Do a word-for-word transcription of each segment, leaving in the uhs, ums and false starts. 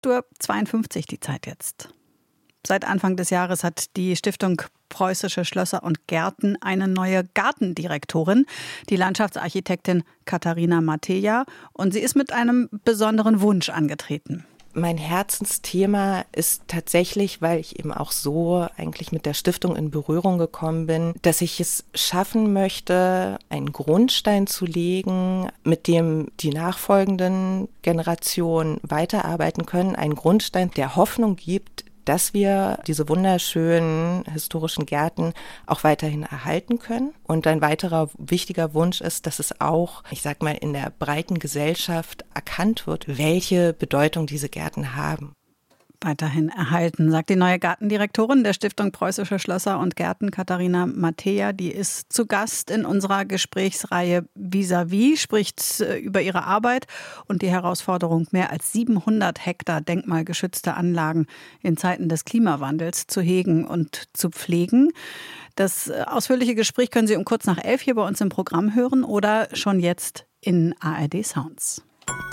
acht Uhr zweiundfünfzig die Zeit jetzt. Seit Anfang des Jahres hat die Stiftung Preußische Schlösser und Gärten eine neue Gartendirektorin, die Landschaftsarchitektin Katharina Mateja. Und sie ist mit einem besonderen Wunsch angetreten. Mein Herzensthema ist tatsächlich, weil ich eben auch so eigentlich mit der Stiftung in Berührung gekommen bin, dass ich es schaffen möchte, einen Grundstein zu legen, mit dem die nachfolgenden Generationen weiterarbeiten können. Einen Grundstein, der Hoffnung gibt, dass wir diese wunderschönen historischen Gärten auch weiterhin erhalten können. Und ein weiterer wichtiger Wunsch ist, dass es auch, ich sag mal, in der breiten Gesellschaft erkannt wird, welche Bedeutung diese Gärten haben. Weiterhin erhalten, sagt die neue Gartendirektorin der Stiftung Preußische Schlösser und Gärten, Katharina Mateja. Die ist zu Gast in unserer Gesprächsreihe Vis-à-vis, spricht über ihre Arbeit und die Herausforderung, mehr als siebenhundert Hektar denkmalgeschützte Anlagen in Zeiten des Klimawandels zu hegen und zu pflegen. Das ausführliche Gespräch können Sie um kurz nach elf hier bei uns im Programm hören oder schon jetzt in A R D Sounds.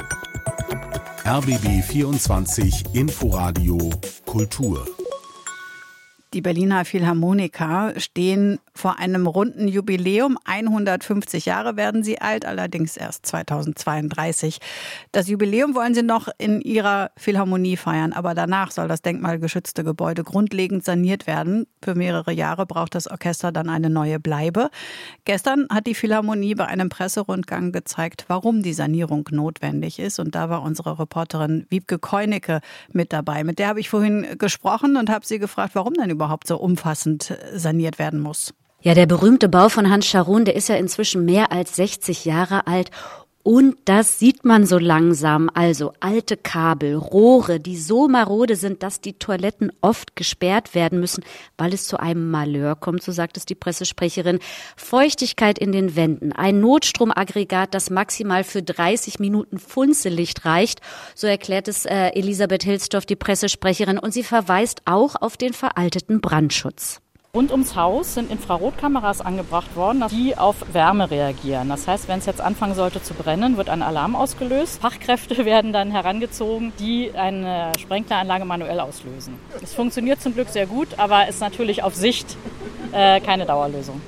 R B B vierundzwanzig Inforadio Kultur. Die Berliner Philharmoniker stehen vor einem runden Jubiläum. hundertfünfzig Jahre werden sie alt, allerdings erst zweitausendzweiunddreißig. Das Jubiläum wollen sie noch in ihrer Philharmonie feiern, aber danach soll das denkmalgeschützte Gebäude grundlegend saniert werden. Für mehrere Jahre braucht das Orchester dann eine neue Bleibe. Gestern hat die Philharmonie bei einem Presserundgang gezeigt, warum die Sanierung notwendig ist. Und da war unsere Reporterin Wiebke Keunicke mit dabei. Mit der habe ich vorhin gesprochen und habe sie gefragt, warum denn überhaupt so umfassend saniert werden muss. Ja, der berühmte Bau von Hans Scharoun, der ist ja inzwischen mehr als sechzig Jahre alt. Und das sieht man so langsam, also alte Kabel, Rohre, die so marode sind, dass die Toiletten oft gesperrt werden müssen, weil es zu einem Malheur kommt, so sagt es die Pressesprecherin. Feuchtigkeit in den Wänden, ein Notstromaggregat, das maximal für dreißig Minuten Funzellicht reicht, so erklärt es äh, Elisabeth Hilsdorf, die Pressesprecherin, und sie verweist auch auf den veralteten Brandschutz. Rund ums Haus sind Infrarotkameras angebracht worden, die auf Wärme reagieren. Das heißt, wenn es jetzt anfangen sollte zu brennen, wird ein Alarm ausgelöst. Fachkräfte werden dann herangezogen, die eine Sprenkleranlage manuell auslösen. Es funktioniert zum Glück sehr gut, aber ist natürlich auf Sicht äh, keine Dauerlösung.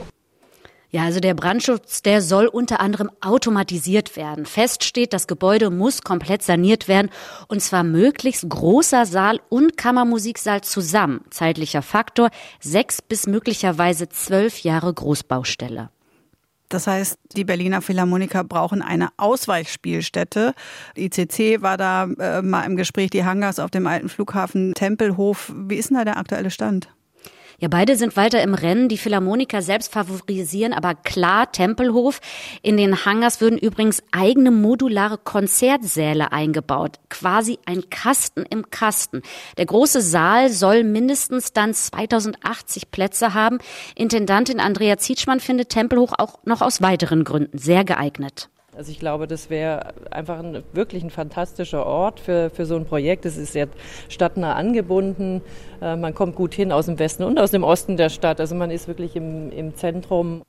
Ja, also der Brandschutz, der soll unter anderem automatisiert werden. Fest steht, das Gebäude muss komplett saniert werden, und zwar möglichst großer Saal und Kammermusiksaal zusammen. Zeitlicher Faktor, sechs bis möglicherweise zwölf Jahre Großbaustelle. Das heißt, die Berliner Philharmoniker brauchen eine Ausweichspielstätte. I C C war da äh, mal im Gespräch, die Hangars auf dem alten Flughafen Tempelhof. Wie ist denn da der aktuelle Stand? Ja, beide sind weiter im Rennen. Die Philharmoniker selbst favorisieren aber klar Tempelhof. In den Hangars würden übrigens eigene modulare Konzertsäle eingebaut. Quasi ein Kasten im Kasten. Der große Saal soll mindestens dann zweitausendachtzig Plätze haben. Intendantin Andrea Zietschmann findet Tempelhof auch noch aus weiteren Gründen sehr geeignet. Also ich glaube, das wäre einfach ein, wirklich ein fantastischer Ort für, für so ein Projekt. Es ist sehr stadtnah angebunden. Äh, man kommt gut hin aus dem Westen und aus dem Osten der Stadt. Also man ist wirklich im, im Zentrum.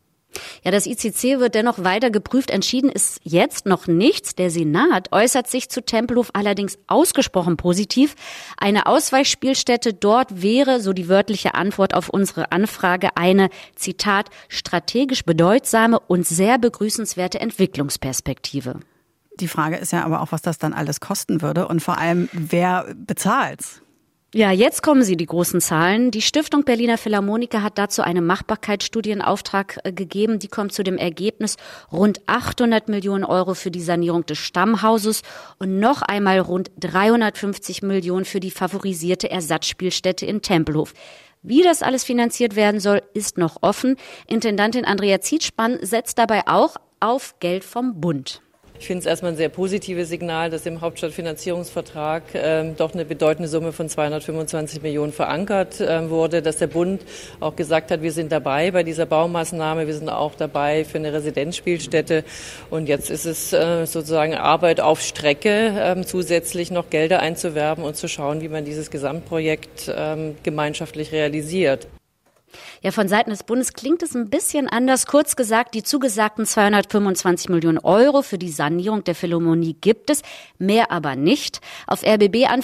Ja, das I C C wird dennoch weiter geprüft. Entschieden ist jetzt noch nichts. Der Senat äußert sich zu Tempelhof allerdings ausgesprochen positiv. Eine Ausweichspielstätte dort wäre, so die wörtliche Antwort auf unsere Anfrage, eine, Zitat, strategisch bedeutsame und sehr begrüßenswerte Entwicklungsperspektive. Die Frage ist ja aber auch, was das dann alles kosten würde und vor allem, wer bezahlt's? Ja, jetzt kommen sie, die großen Zahlen. Die Stiftung Berliner Philharmoniker hat dazu eine Machbarkeitsstudie in Auftrag gegeben. Die kommt zu dem Ergebnis rund achthundert Millionen Euro für die Sanierung des Stammhauses und noch einmal rund dreihundertfünfzig Millionen für die favorisierte Ersatzspielstätte in Tempelhof. Wie das alles finanziert werden soll, ist noch offen. Intendantin Andrea Zietschmann setzt dabei auch auf Geld vom Bund. Ich finde es erstmal ein sehr positives Signal, dass im Hauptstadtfinanzierungsvertrag ähm, doch eine bedeutende Summe von zweihundertfünfundzwanzig Millionen verankert ähm, wurde, dass der Bund auch gesagt hat, wir sind dabei bei dieser Baumaßnahme, wir sind auch dabei für eine Residenzspielstätte, und jetzt ist es äh, sozusagen Arbeit auf Strecke, ähm, zusätzlich noch Gelder einzuwerben und zu schauen, wie man dieses Gesamtprojekt ähm, gemeinschaftlich realisiert. Ja, von Seiten des Bundes klingt es ein bisschen anders. Kurz gesagt, die zugesagten zweihundertfünfundzwanzig Millionen Euro für die Sanierung der Philharmonie gibt es, mehr aber nicht. Auf R B B-Anfrage